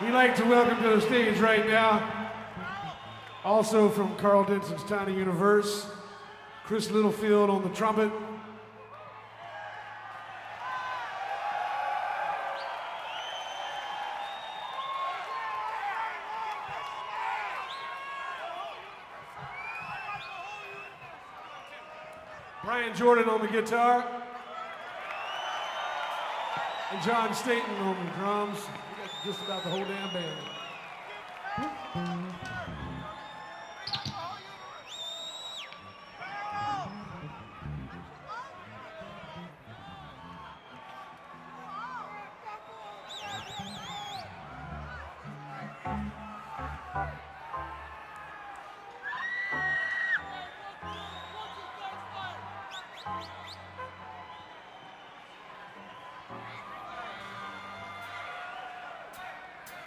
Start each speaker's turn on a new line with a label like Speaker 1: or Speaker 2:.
Speaker 1: We'd like to welcome to the stage right now, also from Carl Denson's Tiny Universe, Chris Littlefield on the trumpet. Brian Jordan on the guitar. And John Staten on the drums. We got just about the whole damn band.